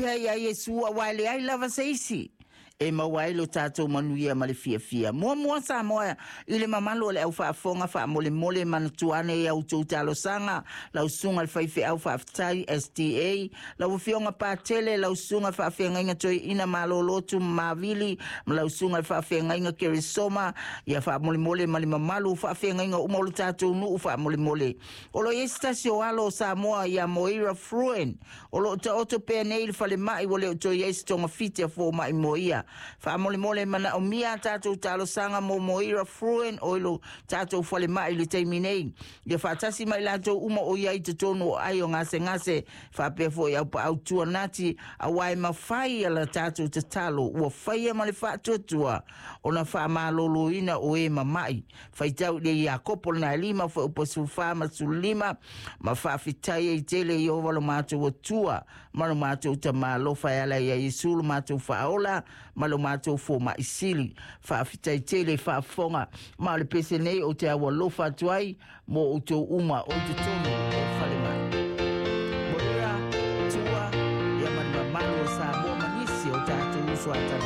ia Yesu wale ai lava seisi e mawailo tato manuia male fia mua sa moa ile mamalo le au fa fonga fa mole manatuane e au talo sanga la usunga fa ife au fa tai STA la ufionga pa tele la usunga fa fenga toi ina malolotu mavili la usunga fa fenga kerisoma ya fa mole mamalo fa fenga umolo tato nu fa mole olo estasio alo sa moa ya moira fruen olo ta auto penel fa le mai wole to yes tonga fite fo mai moia fa mole mana o mia tatou talo sanga moira fruen oilo tatou fale mai le terminei le fa tasi mai lato uma o ia te tono ai o ngase fa pe fo ia pa autua nati a wai mafai ala tatou te talo ua faia ma le fa tuatua ona fa malolo ina o e mamai fa itau le ia kopol na lima fa upo sulfa ma sulima ma fa fitai e tele i ovalo matou o tua malo matou ta malo fa ala ia Yesu matou fa ola malo matou fo ma isili fa fitai tele fa fonga ma le pese nei o te awa lofa tuai mo o te uma o te tono o fale mai moira tua ia manima malo sa mo manisi o tatou usua